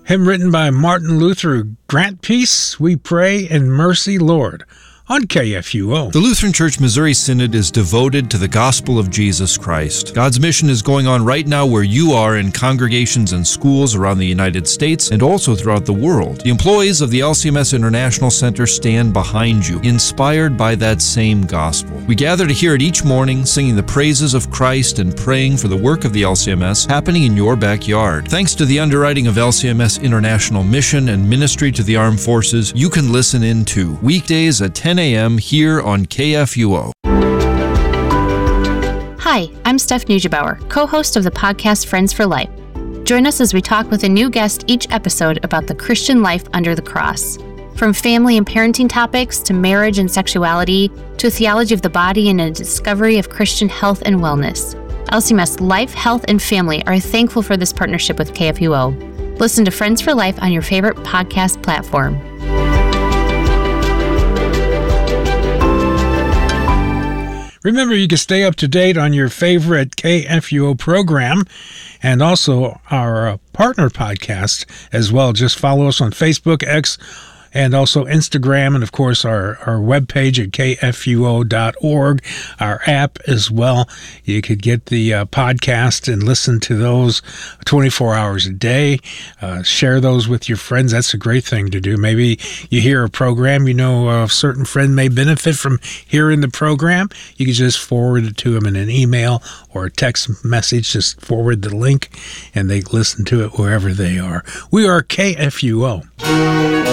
Hymn written by Martin Luther, Grant Peace, We Pray, and Mercy, Lord, on KFUO. The Lutheran Church Missouri Synod is devoted to the gospel of Jesus Christ. God's mission is going on right now where you are in congregations and schools around the United States and also throughout the world. The employees of the LCMS International Center stand behind you, inspired by that same gospel. We gather to hear it each morning, singing the praises of Christ and praying for the work of the LCMS happening in your backyard. Thanks to the underwriting of LCMS International Mission and Ministry to the Armed Forces, you can listen in too, weekdays at 10 a.m. here on KFUO. Hi, I'm Steph Neugebauer, co-host of the podcast Friends for Life. Join us as we talk with a new guest each episode about the Christian life under the cross. From family and parenting topics to marriage and sexuality to a theology of the body and a discovery of Christian health and wellness. LCMS Life, Health, and Family are thankful for this partnership with KFUO. Listen to Friends for Life on your favorite podcast platform. Remember, you can stay up to date on your favorite KFUO program and also our partner podcast as well. Just follow us on Facebook, X, and also Instagram, and of course our webpage at kfuo.org, our app as well. You could get the podcast and listen to those 24 hours a day. Share those with your friends. That's a great thing to do. Maybe you hear a program, you know a certain friend may benefit from hearing the program. You can just forward it to them in an email or a text message. Just forward the link and they listen to it wherever they are. We are KFUO.